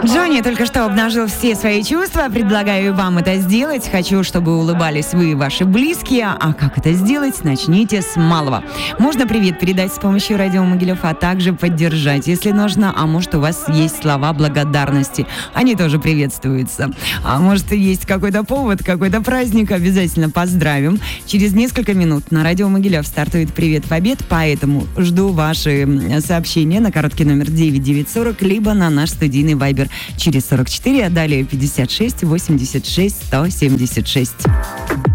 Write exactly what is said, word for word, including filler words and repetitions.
Джонни только что обнажил все свои чувства. Предлагаю вам это сделать. Хочу, чтобы улыбались вы и ваши близкие. А как это сделать? Начните с малого. Можно привет передать с помощью радио Могилев, а также поддержать, если нужно. А может, у вас есть слова благодарности. Они тоже приветствуются. А может, есть какой-то повод, какой-то праздник. Обязательно поздравим. Через несколько минут на радио Могилев стартует «Привет в обед», поэтому жду ваши сообщения на короткий номер девять девять сорок, либо на наш студийный вайбер через сорок четыре, а далее пятьдесят шесть восемьдесят шесть сто семьдесят шесть.